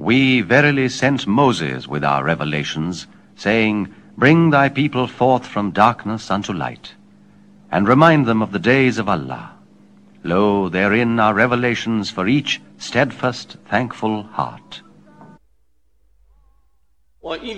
We verily sent Moses with our revelations, saying, Bring thy people forth from darkness unto light, and remind them of the days of Allah. Lo, therein are revelations for each steadfast, thankful heart.